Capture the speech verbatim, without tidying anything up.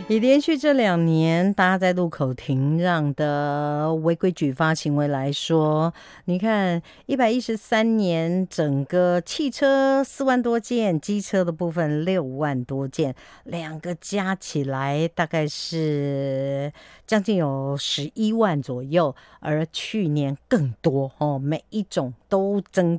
以连续这两年大家在路口停让的违规举发行为来说，你看一百一十三年整个汽车四万多件，机车的部分六万多件，两个加起来大概是将近有十一万左右，而去年更多哦，每一种都增